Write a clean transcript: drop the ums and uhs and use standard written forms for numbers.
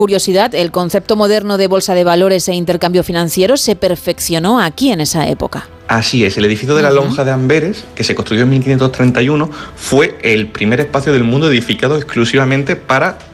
Curiosidad, el concepto moderno de bolsa de valores e intercambio financiero se perfeccionó aquí en esa época. Así es, el edificio de la Lonja de Amberes, que se construyó en 1531, fue el primer espacio del mundo edificado exclusivamente para